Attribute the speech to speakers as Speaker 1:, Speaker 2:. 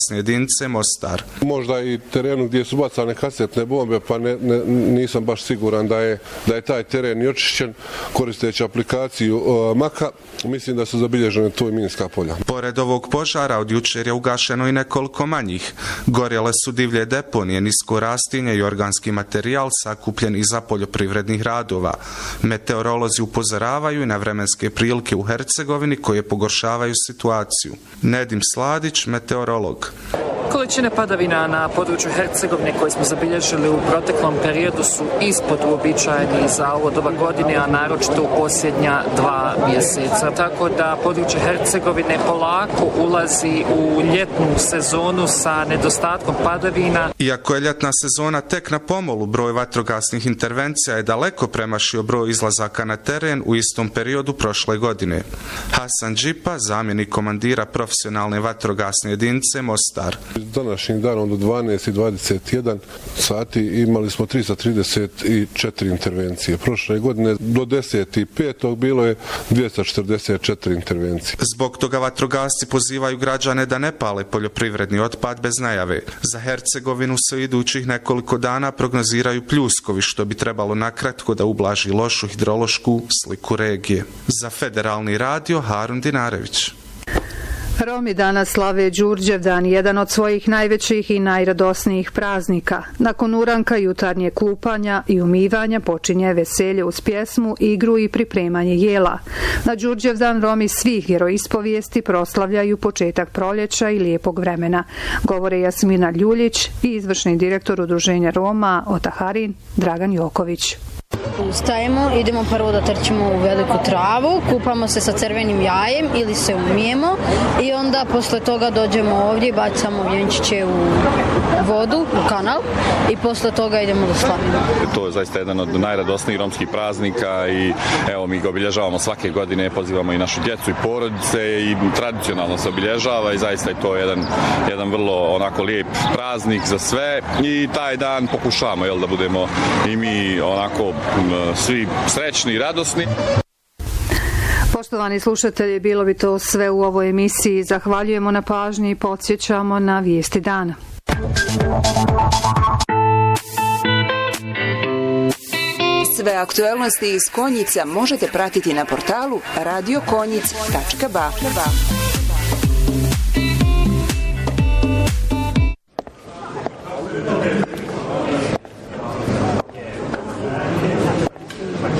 Speaker 1: jedinice Mostar.
Speaker 2: Možda i terenu gdje su bacane kasetne bombe, pa nisam baš siguran da je taj teren i očišćen koristeći aplikaciju Maka. Mislim da su zabilježene tu i minska polja.
Speaker 1: Pored ovog požara od jučer je ugašeno i nekoliko manjih. Gorjele su divlje deponije, nisko rastinje i organski materijal sakupljen iza poljoprivrednih radova. Meteorolozi upozoravaju i na vremenske prilike u Hercegovini koje pogoršavaju situaciju. Nedim Sladić, meteorolog.
Speaker 3: Količine padavina na području Hercegovine koje smo zabilježili u proteklom periodu su ispod uobičajeni za ovo doba godine, a naročito u posljednja 2 mjeseca. Tako da područje Hercegovine polako ulazi u ljetnu sezonu sa nedostatkom padavina.
Speaker 1: Iako je ljetna sezona tek na pomolu, broj vatrogasnih intervencija je daleko premašio broj izlazaka na teren u istom periodu prošle godine. Hasan Džipa, zamjenik komandira profesionalne vatrogasne jedinice Mostar.
Speaker 2: Današnjim danom do 12:21 sati imali smo 334 intervencije. Prošle godine do 10:05 bilo je 244 intervencije.
Speaker 1: Zbog toga vatrogasci pozivaju građane da ne pale poljoprivredni otpad bez najave. Za Hercegovinu se u idućih nekoliko dana prognoziraju pljuskovi, što bi trebalo nakratko da ublaži lošu hidrološku sliku regije. Za Federalni radio Harun Dinarević.
Speaker 4: Romi danas slave Đurđevdan, jedan od svojih najvećih i najradosnijih praznika. Nakon uranka, jutarnje kupanja i umivanja počinje veselje uz pjesmu, igru i pripremanje jela. Na Đurđevdan Romi svih vjeroispovijesti proslavljaju početak proljeća i lijepog vremena, govore Jasmina Ljuljić i izvršni direktor Udruženja Roma Otaharin Dragan Joković.
Speaker 5: Ustajemo, idemo prvo da trčimo u veliku travu, kupamo se sa crvenim jajem ili se umijemo i onda posle toga dođemo ovdje i bacamo vjenčiće u vodu, u kanal i posle toga idemo da slavimo.
Speaker 6: To je zaista jedan od najradosnijih romskih praznika i evo mi ga obilježavamo svake godine, pozivamo i našu djecu i porodice i tradicionalno se obilježava i zaista je to jedan vrlo onako lijep praznik za sve i taj dan pokušavamo da budemo i mi onako svi srećni i radosni.
Speaker 4: Poštovani slušatelji, bilo bi to sve u ovoj emisiji. Zahvaljujemo na pažnji i podsjećamo na vijesti dana.
Speaker 7: Sve aktuelnosti iz Konjica možete pratiti na portalu radiokonjic.ba.